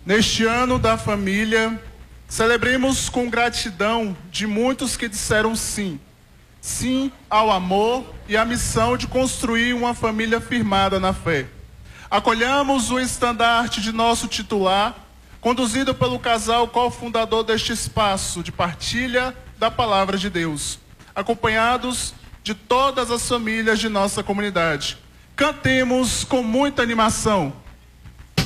Neste ano da família, celebremos com gratidão de muitos que disseram sim. Sim ao amor e à missão de construir uma família firmada na fé. Acolhamos o estandarte de nosso titular, conduzido pelo casal cofundador deste espaço de partilha da Palavra de Deus, acompanhados de todas as famílias de nossa comunidade. Cantemos com muita animação.